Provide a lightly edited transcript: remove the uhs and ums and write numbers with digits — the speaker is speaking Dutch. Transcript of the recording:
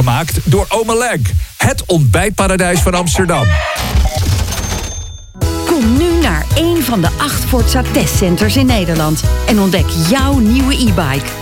gemaakt door Omeleg, het ontbijtparadijs van Amsterdam. Kom nu naar een van de 8 Forza testcenters in Nederland en ontdek jouw nieuwe e-bike.